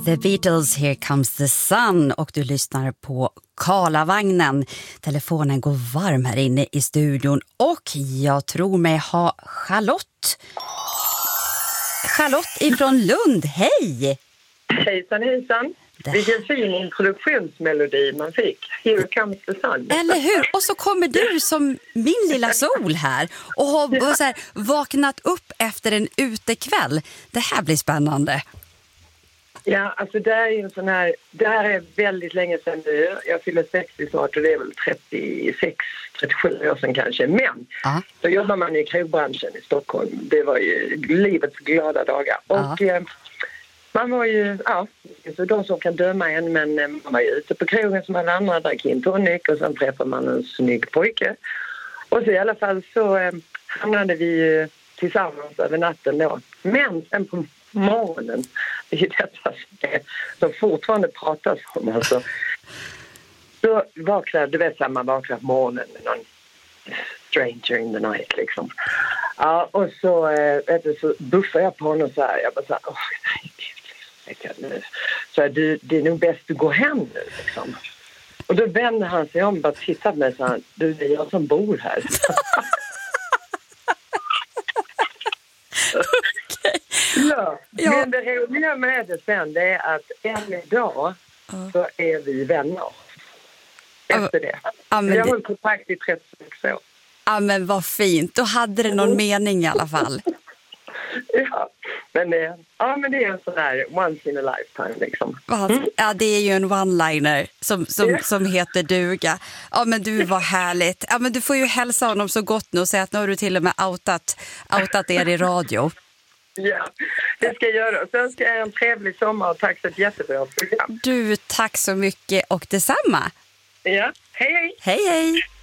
The Beatles, Here Comes the Sun, och du lyssnar på Karlavagnen. Telefonen går varm här inne i studion och jag tror mig ha Charlotte ifrån Lund. Hej! Hejsan, hejsan. Vilken fin introduktionsmelodi man fick. Here comes the sun. Eller hur? Och så kommer du som min lilla sol här och har så här vaknat upp efter en utekväll. Det här blir spännande. Ja, alltså det är ju en sån här, det här är väldigt länge sedan nu. Jag fyller 60 snart och det är väl 36-37 år sedan kanske. Men då jobbar man i krogbranschen i Stockholm. Det var ju livets glada dagar. Och man var ju, så de som kan döma en, men man var ju ute på krogen som alla andra, drack gin tonic och sen träffade man en snygg pojke. Och så i alla fall så hamnade vi tillsammans över natten då. Men sen på morgonen, det är ju detta som fortfarande pratas om alltså. Så vaknade, du vet, man vaknar på morgonen med någon stranger in the night liksom. Ja, och så, så buffar jag på honom så här, jag bara så här, så det är nog bäst att gå hem nu liksom. Och då vände han sig om och bara tittade på mig och sa, du, det är jag som bor här. Ja, men det roliga med det sen, det är att än idag så är vi vänner efter det. Jag har hållit kontakt i 36 år. Ja, men vad fint. Då hade det någon mening i alla fall. Ja, men det är en sån här once in a lifetime liksom. Ja, det är ju en one-liner som heter duga. Ja, men du var härligt. Ja, men du får ju hälsa honom så gott nu och säga att nu har du till och med outat er i radio. Ja, det ska jag göra. Sen ska jag en trevlig sommar och tack för ett jättebra program. Du, tack så mycket och detsamma. Ja, hej hej. Hej hej.